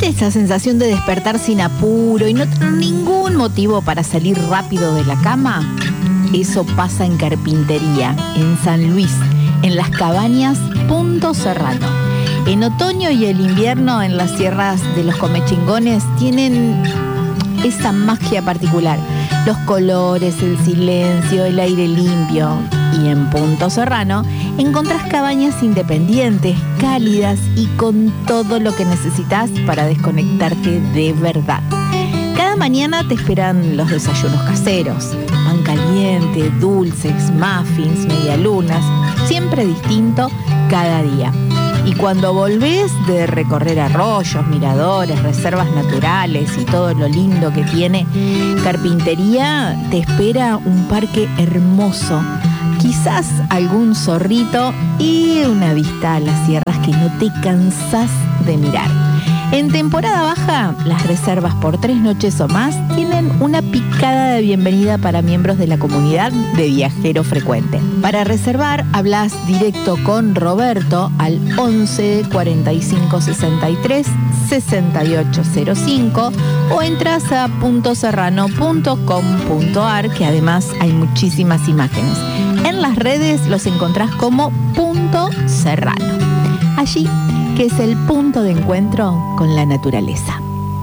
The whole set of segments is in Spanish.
esa sensación de despertar sin apuro y no tener ningún motivo para salir rápido de la cama? Eso pasa en Carpintería, en San Luis, en las cabañas Punto Serrano. En otoño y el invierno en las sierras de los Comechingones tienen esa magia particular. Los colores, el silencio, el aire limpio. Y en Punto Serrano encontrás cabañas independientes, cálidas y con todo lo que necesitas para desconectarte de verdad. Cada mañana te esperan los desayunos caseros, pan caliente, dulces, muffins, medialunas, siempre distinto cada día. Y cuando volvés de recorrer arroyos, miradores, reservas naturales y todo lo lindo que tiene Carpintería, te espera un parque hermoso, quizás algún zorrito y una vista a las sierras que no te cansás de mirar. En temporada baja, las reservas por 3 noches o más tienen una picada de bienvenida para miembros de la comunidad de Viajero Frecuente. Para reservar, hablas directo con Roberto al 11 45 63 68 05 o entras a puntoserrano.com.ar, que además hay muchísimas imágenes. En las redes los encontrás como Punto Serrano. Allí, que es el punto de encuentro con la naturaleza.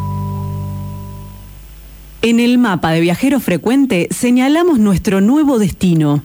En el mapa de Viajero Frecuente señalamos nuestro nuevo destino.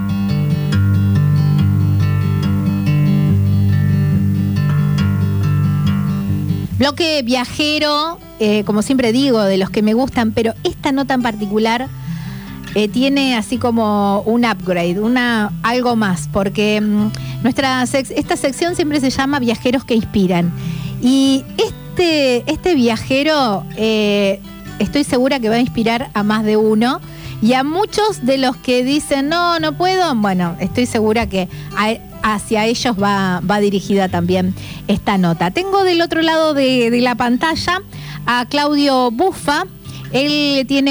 Bloque viajero, como siempre digo, de los que me gustan, pero esta nota en particular tiene así como un upgrade, algo más, porque esta sección siempre se llama Viajeros que Inspiran. Y este viajero estoy segura que va a inspirar a más de uno. Y a muchos de los que dicen, no puedo, bueno, estoy segura que hacia ellos va dirigida también esta nota. Tengo del otro lado de la pantalla a Claudio Buffa. Él tiene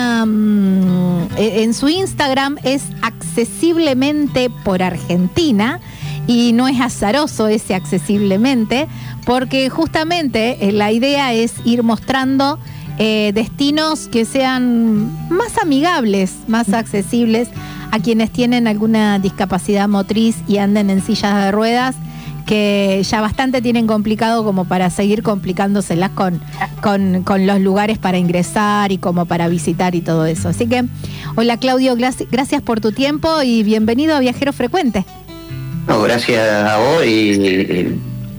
en su Instagram es accesiblemente por Argentina, y no es azaroso ese accesiblemente, porque justamente la idea es ir mostrando destinos que sean más amigables, más accesibles a quienes tienen alguna discapacidad motriz y anden en sillas de ruedas, que ya bastante tienen complicado como para seguir complicándoselas con los lugares para ingresar y como para visitar y todo eso. Así que, hola Claudio, gracias por tu tiempo y bienvenido a Viajero Frecuente. No, gracias a vos y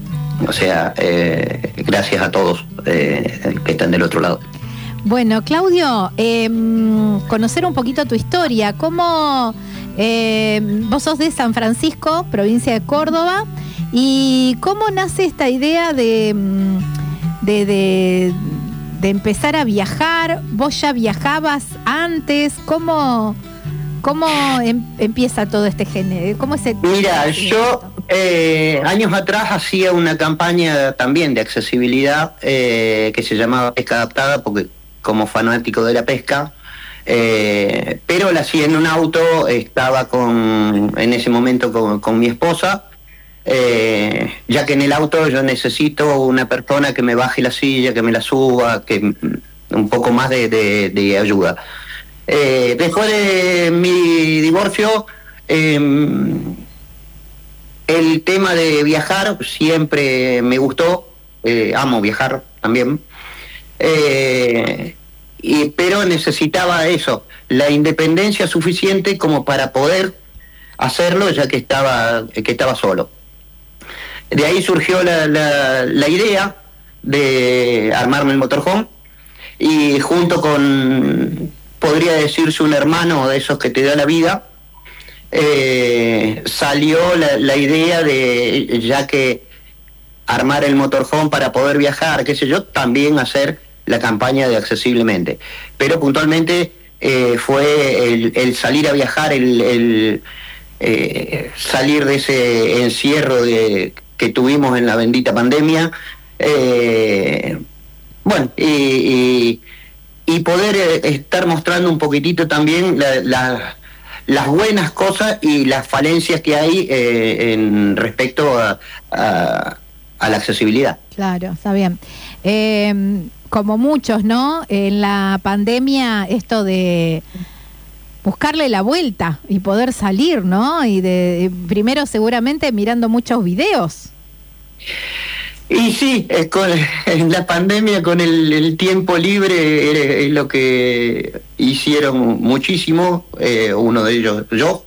gracias a todos que están del otro lado. Bueno, Claudio, conocer un poquito tu historia. ¿Cómo vos sos de San Francisco, provincia de Córdoba? ¿Y cómo nace esta idea de empezar a viajar? ¿Vos ya viajabas antes? ¿Cómo empieza todo este género? ¿Cómo es Mira, yo años atrás hacía una campaña también de accesibilidad que se llamaba Pesca Adaptada, porque como fanático de la pesca, pero la hacía en un auto, estaba en ese momento con mi esposa, ya que en el auto yo necesito una persona que me baje la silla, que me la suba, que un poco más de ayuda. Después de mi divorcio, el tema de viajar siempre me gustó, amo viajar también, pero necesitaba eso, la independencia suficiente como para poder hacerlo, ya que estaba solo. De ahí surgió la idea de armarme el motorhome, y junto con, podría decirse, un hermano de esos que te da la vida, salió la idea de, ya que armar el motorhome para poder viajar, qué sé yo, también hacer la campaña de Accesiblemente. Pero puntualmente fue el salir a viajar, el salir de ese encierro que tuvimos en la bendita pandemia, y poder estar mostrando un poquitito también las buenas cosas y las falencias que hay en respecto a a la accesibilidad. Claro, está bien. Como muchos, ¿no? En la pandemia, esto de buscarle la vuelta y poder salir, ¿no? Y primero seguramente mirando muchos videos. Y sí, en la pandemia con el tiempo libre es lo que hicieron muchísimo, uno de ellos yo.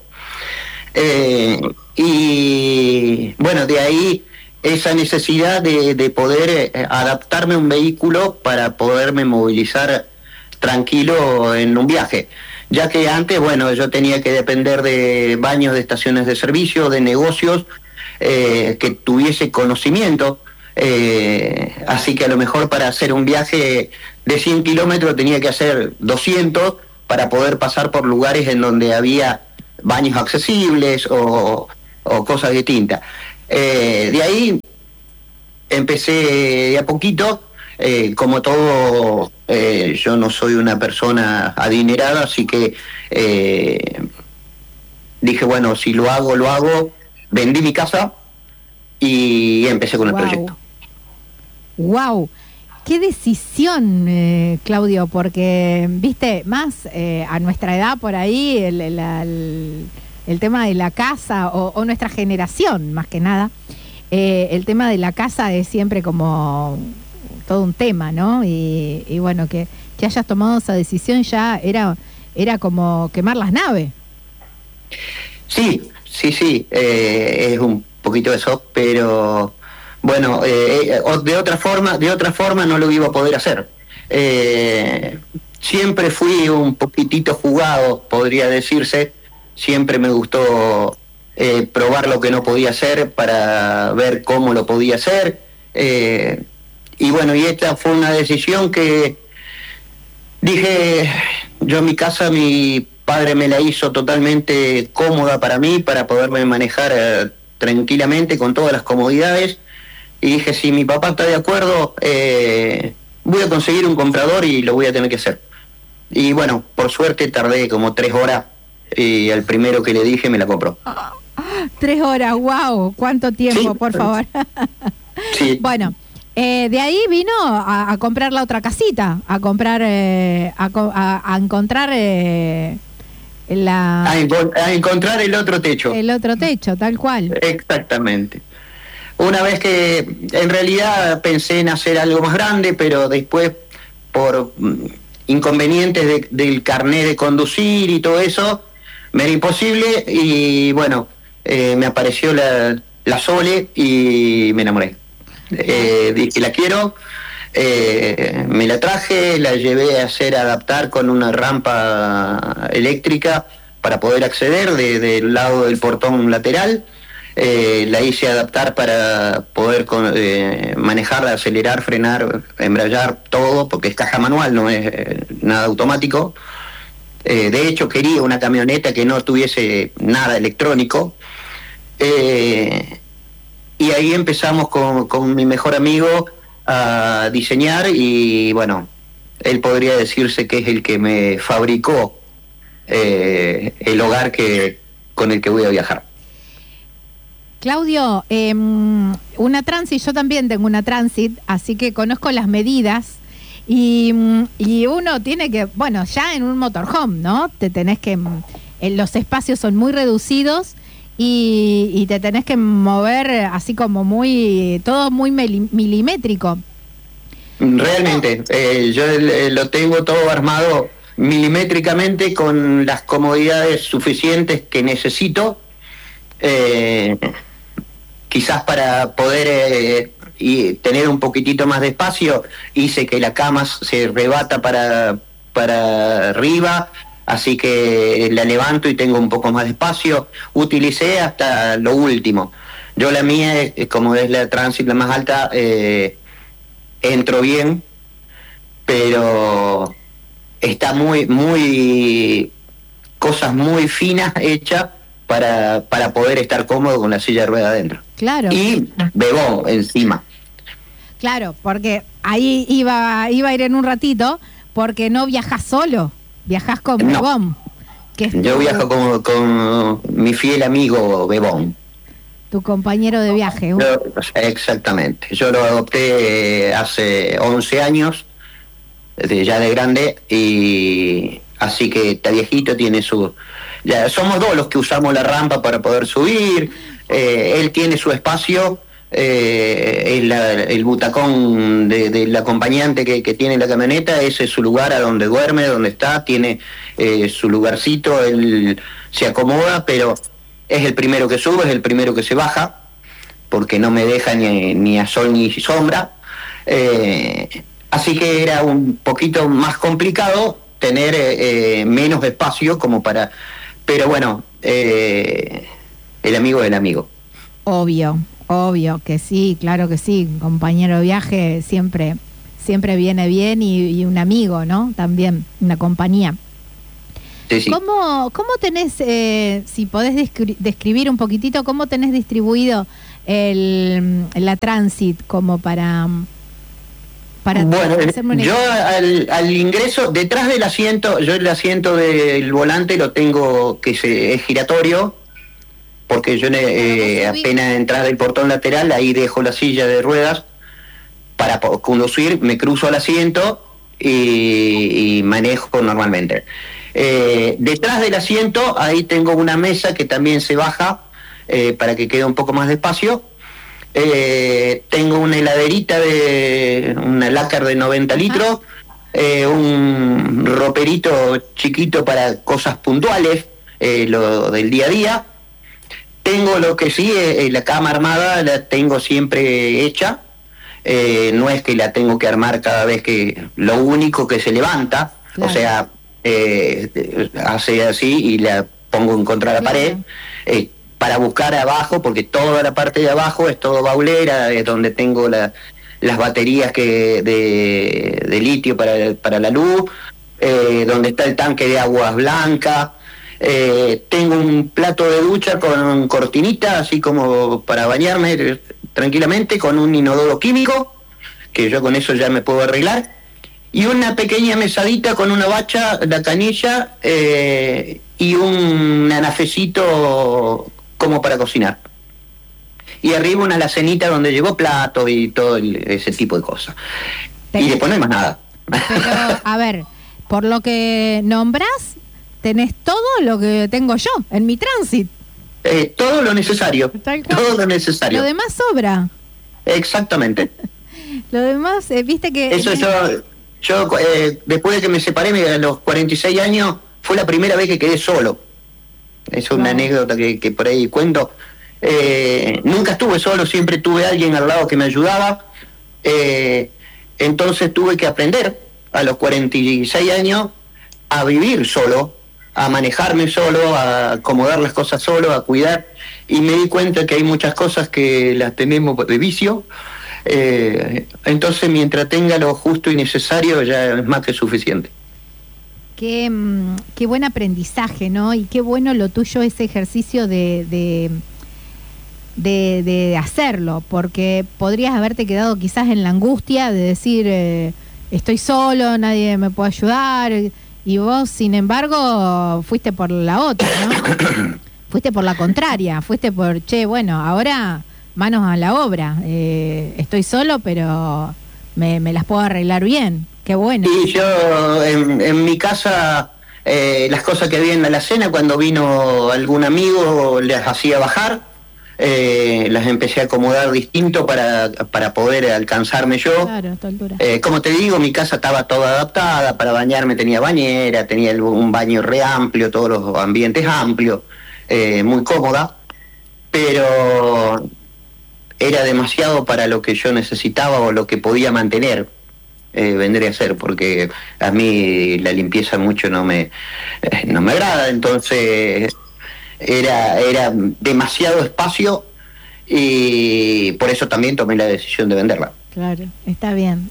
Y bueno, de ahí esa necesidad de poder adaptarme a un vehículo para poderme movilizar tranquilo en un viaje. Ya que antes, bueno, yo tenía que depender de baños de estaciones de servicio, de negocios, que tuviese conocimiento. Así que a lo mejor para hacer un viaje de 100 kilómetros tenía que hacer 200 para poder pasar por lugares en donde había baños accesibles o cosas distintas. De ahí empecé de a poquito, como todo, yo no soy una persona adinerada, así que dije, bueno, si lo hago, vendí mi casa y empecé con el proyecto. ¡Wow! ¡Qué decisión, Claudio! Porque, viste, más a nuestra edad por ahí, el tema de la casa, o nuestra generación, más que nada, el tema de la casa es siempre como todo un tema, ¿no? Y bueno, que hayas tomado esa decisión ya era como quemar las naves. Sí, es un poquito eso, pero bueno, de otra forma no lo iba a poder hacer. Siempre fui un poquitito jugado, podría decirse. Siempre me gustó probar lo que no podía hacer para ver cómo lo podía hacer. Y bueno, y esta fue una decisión que dije, yo en mi casa, mi padre me la hizo totalmente cómoda para mí, para poderme manejar tranquilamente con todas las comodidades. Y dije, si mi papá está de acuerdo, voy a conseguir un comprador y lo voy a tener que hacer. Y bueno, por suerte tardé como 3 horas y al primero que le dije me la compró. 3 horas, wow, ¿cuánto tiempo, sí, por favor? Sí. Bueno, de ahí vino a comprar la otra casita, a comprar, a encontrar a encontrar el otro techo. El otro techo, tal cual. Exactamente. Una vez que en realidad pensé en hacer algo más grande, pero después por inconvenientes del carné de conducir y todo eso, me era imposible y bueno, me apareció la Sole y me enamoré. Dije, la quiero, me la traje, la llevé a hacer adaptar con una rampa eléctrica para poder acceder del lado del portón lateral. La hice adaptar para poder manejarla, acelerar, frenar, embrayar, todo, porque es caja manual, no es nada automático. De hecho, quería una camioneta que no tuviese nada electrónico. Y ahí empezamos con mi mejor amigo a diseñar y bueno, él podría decirse que es el que me fabricó el hogar con el que voy a viajar. Claudio, una Transit, yo también tengo una Transit, así que conozco las medidas y uno tiene que, bueno, ya en un motorhome, ¿no? Te tenés que, los espacios son muy reducidos y te tenés que mover así como todo muy milimétrico. Realmente, yo lo tengo todo armado milimétricamente con las comodidades suficientes que necesito. Quizás para poder y tener un poquitito más de espacio, hice que la cama se rebata para arriba, así que la levanto y tengo un poco más de espacio. Utilicé hasta lo último. Yo la mía, como es la Transit la más alta, entro bien, pero está muy cosas muy finas hechas para poder estar cómodo con la silla de rueda adentro. Claro. Y bebón encima. Claro, porque ahí iba a ir en un ratito, porque no viajás solo, viajás con Bebón. Yo viajo con mi fiel amigo Bebón. Tu compañero de viaje. Exactamente. Yo lo adopté hace 11 años, ya de grande, y así que está viejito, tiene su... Ya somos dos los que usamos la rampa para poder subir. Él tiene su espacio, el butacón del acompañante que tiene la camioneta, ese es su lugar a donde duerme, donde está, tiene su lugarcito, él se acomoda, pero es el primero que sube, es el primero que se baja, porque no me deja ni a sol ni sombra. Así que era un poquito más complicado tener menos espacio como para... Pero bueno, el amigo es el amigo. Obvio que sí, claro que sí. Compañero de viaje siempre viene bien y un amigo, ¿no? También, una compañía. Sí, sí. ¿Cómo tenés, si podés describir un poquitito, cómo tenés distribuido la Transit como para bueno, hacerme yo al ingreso, detrás del asiento, yo el asiento del volante lo tengo es giratorio, porque yo apenas entrar del portón lateral, ahí dejo la silla de ruedas para conducir, me cruzo al asiento y manejo normalmente. Detrás del asiento, ahí tengo una mesa que también se baja para que quede un poco más de espacio. Tengo una heladerita una lácar de 90 litros, un roperito chiquito para cosas puntuales, lo del día a día. Tengo lo que sí, la cama armada la tengo siempre hecha, no es que la tengo que armar cada vez lo único que se levanta, claro. O sea, hace así y la pongo en contra de la pared. Para buscar abajo, porque toda la parte de abajo es todo baulera, es donde tengo las baterías de litio para la luz, donde está el tanque de aguas blancas. Tengo un plato de ducha con cortinita, así como para bañarme tranquilamente, con un inodoro químico, que yo con eso ya me puedo arreglar, y una pequeña mesadita con una bacha, la canilla, y un anafecito como para cocinar. Y arriba una alacenita donde llevo platos y todo ese tipo de cosas. Y después no hay más nada. Pero, a ver, por lo que nombrás, tenés todo lo que tengo yo en mi Transit. Todo lo necesario. Todo lo necesario. Lo demás sobra. Exactamente. Lo demás, viste que... Eso yo después de que me separé a los 46 años, fue la primera vez que quedé solo. Es una anécdota que por ahí cuento. Nunca estuve solo, siempre tuve alguien al lado que me ayudaba. Entonces tuve que aprender a los 46 años a vivir solo, a manejarme solo, a acomodar las cosas solo, a cuidar. Y me di cuenta que hay muchas cosas que las tenemos de vicio. Entonces, mientras tenga lo justo y necesario, ya es más que suficiente. Qué buen aprendizaje, ¿no? Y qué bueno lo tuyo, ese ejercicio de hacerlo, porque podrías haberte quedado quizás en la angustia de decir, estoy solo, nadie me puede ayudar, y vos, sin embargo, fuiste por la otra, ¿no? Fuiste por la contraria, fuiste por, bueno, ahora manos a la obra, estoy solo, pero me las puedo arreglar bien. Qué bueno. Y yo en mi casa, las cosas que había en la alacena, cuando vino algún amigo, las hacía bajar, las empecé a acomodar distinto para poder alcanzarme yo. Claro, a esta altura. Como te digo, mi casa estaba toda adaptada, para bañarme tenía bañera, tenía un baño re amplio, todos los ambientes amplios, muy cómoda, pero era demasiado para lo que yo necesitaba o lo que podía mantener. Vendría a ser, porque a mí la limpieza mucho no me agrada, entonces era demasiado espacio y por eso también tomé la decisión de venderla. Claro, está bien.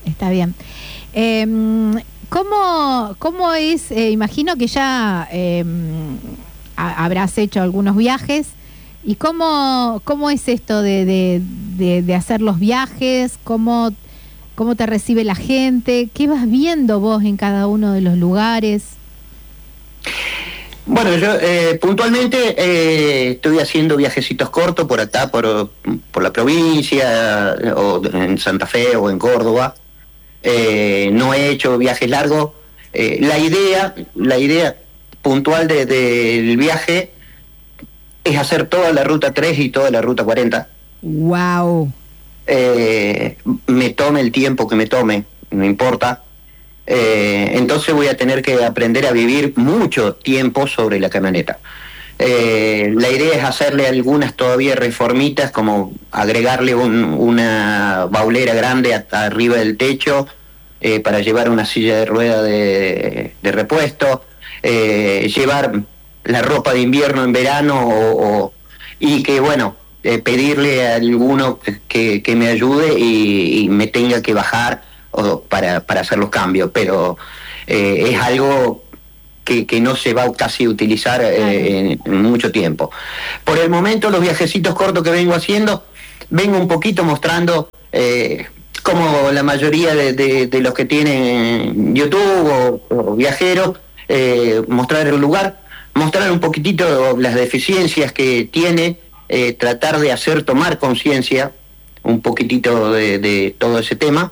¿Cómo es? Imagino que ya habrás hecho algunos viajes. ¿Y cómo es esto de hacer los viajes? ¿Cómo te recibe la gente? ¿Qué vas viendo vos en cada uno de los lugares? Bueno, yo puntualmente estoy haciendo viajecitos cortos por acá, por la provincia, o en Santa Fe o en Córdoba. No he hecho viajes largos. La idea puntual del viaje es hacer toda la ruta 3 y toda la ruta 40. ¡Wow! Me tome el tiempo que me tome, no importa. Entonces voy a tener que aprender a vivir mucho tiempo sobre la camioneta. La idea es hacerle algunas todavía reformitas, como agregarle una baulera grande arriba del techo para llevar una silla de rueda de repuesto, llevar la ropa de invierno en verano y que bueno, pedirle a alguno que me ayude y me tenga que bajar para hacer los cambios, pero es algo que no se va casi a utilizar en mucho tiempo. Por el momento, los viajecitos cortos que vengo haciendo, vengo un poquito mostrando, como la mayoría de los que tienen YouTube o viajeros, mostrar el lugar, mostrar un poquitito las deficiencias que tiene, tratar de hacer tomar conciencia un poquitito de todo ese tema.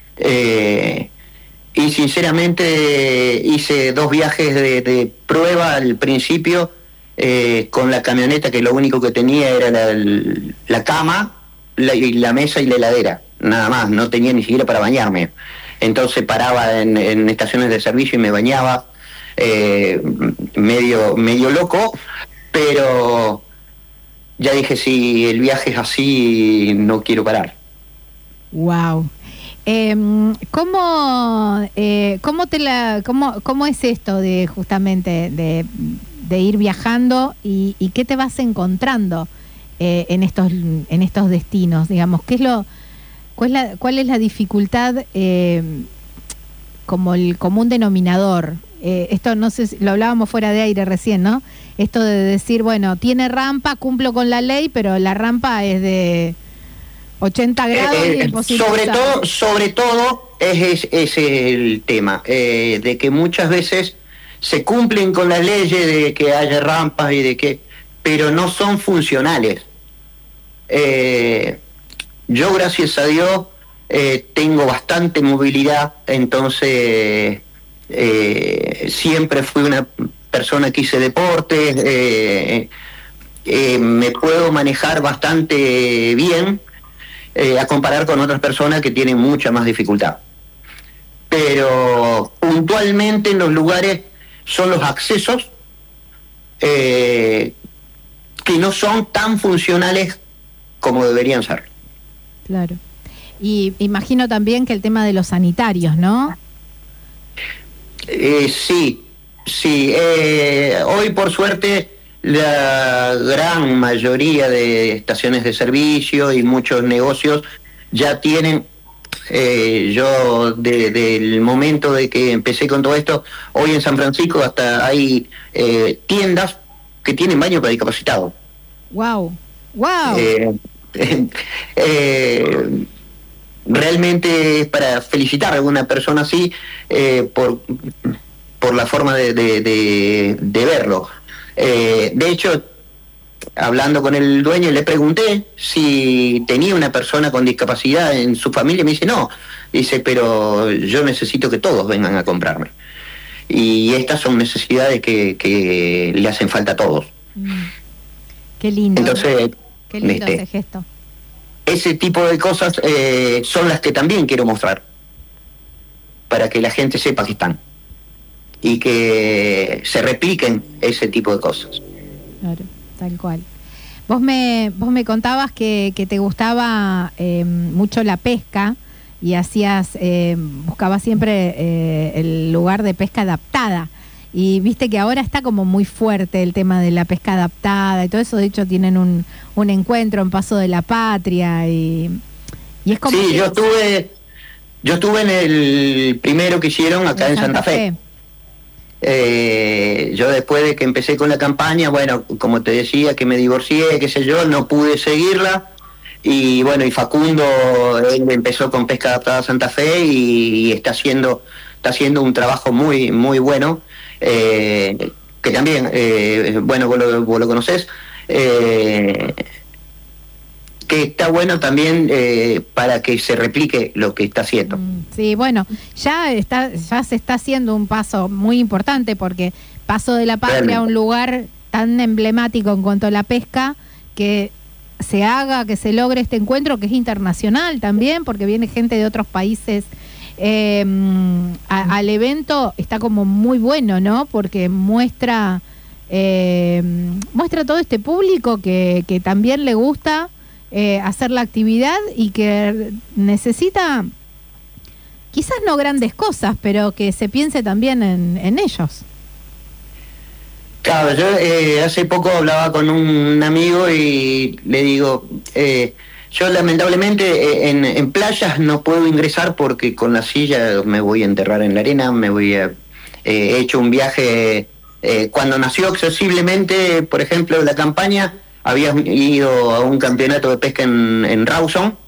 Y sinceramente hice 2 viajes de prueba al principio con la camioneta, que lo único que tenía era la cama, la mesa y la heladera, nada más, no tenía ni siquiera para bañarme. Entonces paraba en estaciones de servicio y me bañaba, medio loco, pero ya dije, si el viaje es así, no quiero parar. Wow. ¿Cómo es esto de justamente de ir viajando y qué te vas encontrando en estos destinos? Digamos, ¿cuál es la dificultad como el común denominador? Esto no sé, lo hablábamos fuera de aire recién, ¿no? Esto de decir, bueno, tiene rampa, cumplo con la ley, pero la rampa es de 80 grados y imposible. Sobre todo es el tema, de que muchas veces se cumplen con las leyes de que haya rampas pero no son funcionales. Yo, gracias a Dios, tengo bastante movilidad, entonces siempre fui una persona que hice deportes, me puedo manejar bastante bien, a comparar con otras personas que tienen mucha más dificultad. Pero puntualmente en los lugares son los accesos que no son tan funcionales como deberían ser. Claro. Y imagino también que el tema de los sanitarios, ¿no? Sí. Hoy, por suerte, la gran mayoría de estaciones de servicio y muchos negocios ya tienen, yo desde el momento de que empecé con todo esto, hoy en San Francisco hasta hay tiendas que tienen baño para discapacitados. ¡Wow! Realmente es para felicitar a alguna persona así por la forma de verlo. De hecho, hablando con el dueño, le pregunté si tenía una persona con discapacidad en su familia, y me dice no. Dice, pero yo necesito que todos vengan a comprarme. Y estas son necesidades que le hacen falta a todos. Qué lindo. Entonces, qué lindo ese gesto. Ese tipo de cosas son las que también quiero mostrar, para que la gente sepa que están y que se repliquen ese tipo de cosas. Claro, tal cual. Vos me contabas que te gustaba mucho la pesca y buscabas siempre el lugar de pesca adaptada. Y viste que ahora está como muy fuerte el tema de la pesca adaptada y todo eso. De hecho, tienen un encuentro en Paso de la Patria y es como... Sí, yo estuve en el primero que hicieron acá en Santa Fe. Yo, después de que empecé con la campaña, bueno, como te decía, que me divorcié, qué sé yo, no pude seguirla. Y bueno, y Facundo, él empezó con Pesca Adaptada Santa Fe y está haciendo un trabajo muy, muy bueno. que también, bueno, vos lo conocés, que está bueno también para que se replique lo que está haciendo. Sí, bueno, ya se está haciendo un paso muy importante, porque Paso de la Patria, realmente, un lugar tan emblemático en cuanto a la pesca, que se logre este encuentro, que es internacional también, porque viene gente de otros países al evento. Está como muy bueno, ¿no? Porque muestra todo este público que también le gusta hacer la actividad y que necesita, quizás no grandes cosas, pero que se piense también en ellos. Claro, yo hace poco hablaba con un amigo y le digo, yo lamentablemente en playas no puedo ingresar porque con la silla me voy a enterrar en la arena, he hecho un viaje, cuando nació Accesiblemente, por ejemplo, la campaña, había ido a un campeonato de pesca en Rawson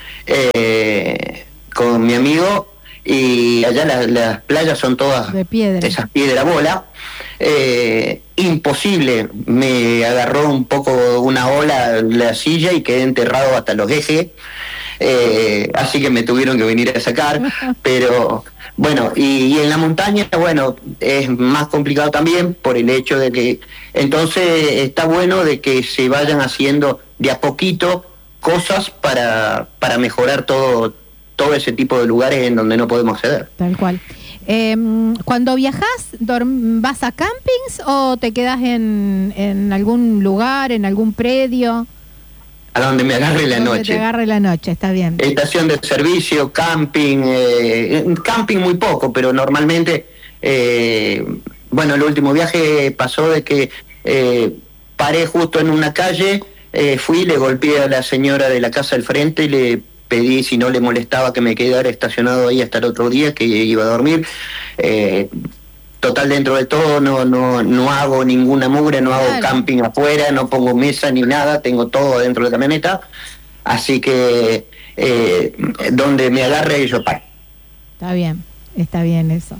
con mi amigo, y allá las playas son todas de piedra, esas piedra bola. Imposible, me agarró un poco una ola la silla y quedé enterrado hasta los ejes, así que me tuvieron que venir a sacar. Pero bueno, y en la montaña, bueno, es más complicado también por el hecho de que entonces está bueno de que se vayan haciendo de a poquito cosas para mejorar todo ese tipo de lugares en donde no podemos acceder. Tal cual. Cuando viajás, ¿vas a campings o te quedás en algún lugar, en algún predio? A donde me agarre la noche. Te agarre la noche, está bien. Estación de servicio, camping, camping muy poco, pero normalmente, bueno, el último viaje pasó de que paré justo en una calle, fui, le golpeé a la señora de la casa del frente y le pedí si no le molestaba que me quedara estacionado ahí hasta el otro día, que iba a dormir. Total, dentro de todo no hago ninguna mugre, no hago camping afuera, no pongo mesa ni nada, tengo todo dentro de la camioneta, así que donde me agarre yo paro. Está bien eso.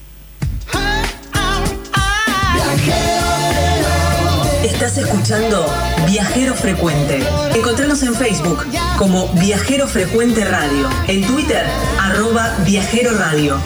Estás escuchando Viajero Frecuente. Encontranos en Facebook como Viajero Frecuente Radio, en Twitter @Viajero Radio